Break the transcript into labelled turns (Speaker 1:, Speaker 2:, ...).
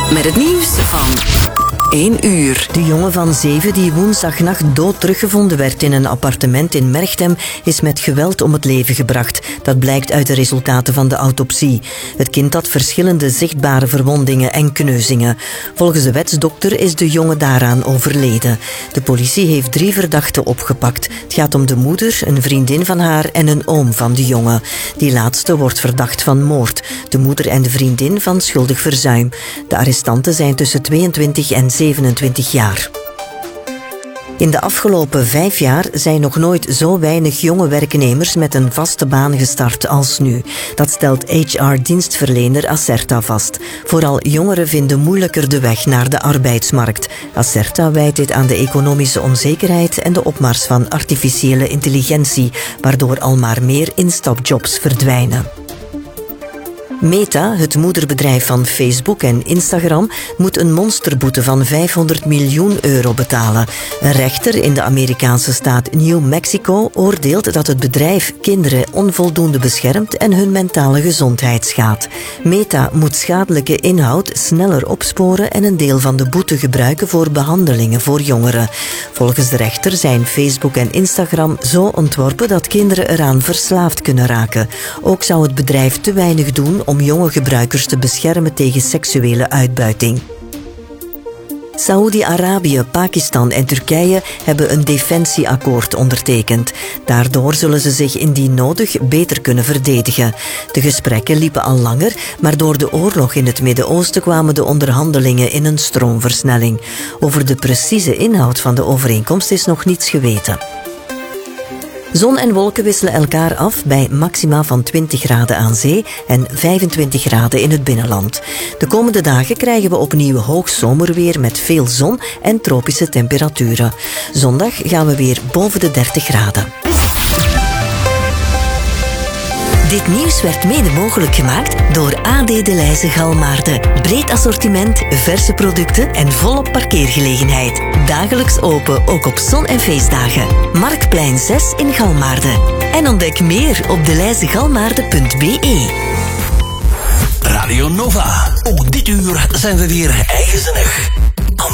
Speaker 1: met het nieuws van 1 uur.
Speaker 2: De jongen van 7 die woensdagnacht dood teruggevonden werd in een appartement in Merchtem is met geweld om het leven gebracht. Dat blijkt uit de resultaten van de autopsie. Het kind had verschillende zichtbare verwondingen en kneuzingen. Volgens de wetsdokter is de jongen daaraan overleden. De politie heeft 3 verdachten opgepakt. Het gaat om de moeder, een vriendin van haar en een oom van de jongen. Die laatste wordt verdacht van moord. De moeder en de vriendin van schuldig verzuim. De arrestanten zijn tussen 22 en 27 jaar. In de afgelopen 5 jaar zijn nog nooit zo weinig jonge werknemers met een vaste baan gestart als nu. Dat stelt HR-dienstverlener Acerta vast. Vooral jongeren vinden moeilijker de weg naar de arbeidsmarkt. Acerta wijt dit aan de economische onzekerheid en de opmars van artificiële intelligentie, waardoor al maar meer instapjobs verdwijnen. Meta, het moederbedrijf van Facebook en Instagram, moet een monsterboete van €500 miljoen betalen. Een rechter in de Amerikaanse staat New Mexico oordeelt dat het bedrijf kinderen onvoldoende beschermt en hun mentale gezondheid schaadt. Meta moet schadelijke inhoud sneller opsporen en een deel van de boete gebruiken voor behandelingen voor jongeren. Volgens de rechter zijn Facebook en Instagram zo ontworpen dat kinderen eraan verslaafd kunnen raken. Ook zou het bedrijf te weinig doen om jonge gebruikers te beschermen tegen seksuele uitbuiting. Saoedi-Arabië, Pakistan en Turkije hebben een defensieakkoord ondertekend. Daardoor zullen ze zich indien nodig beter kunnen verdedigen. De gesprekken liepen al langer, maar door de oorlog in het Midden-Oosten kwamen de onderhandelingen in een stroomversnelling. Over de precieze inhoud van de overeenkomst is nog niets geweten. Zon en wolken wisselen elkaar af bij maxima van 20 graden aan zee en 25 graden in het binnenland. De komende dagen krijgen we opnieuw hoog zomerweer met veel zon en tropische temperaturen. Zondag gaan we weer boven de 30 graden. Dit nieuws werd mede mogelijk gemaakt door AD De Leyse Galmaarden. Breed assortiment, verse producten en volop parkeergelegenheid. Dagelijks open, ook op zon- en feestdagen. Marktplein 6 in Galmaarden. En ontdek meer op deleyzegalmaarden.be.
Speaker 3: Radio Nova. Ook dit uur zijn we weer eigenzinnig.